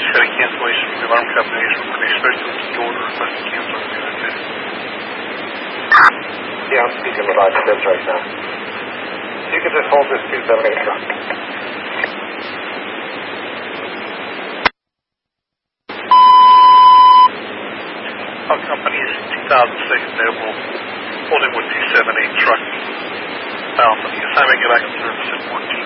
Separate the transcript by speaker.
Speaker 1: just got a cancellation from the alarm combination. Can they start to the order request to cancel the unit?
Speaker 2: Yeah, I'm speaking with Roger Dibs right now. You can just hold this 278 truck.
Speaker 1: Our company is 2006 Noble, holding with 278 truck. Assignment get back in service at 14.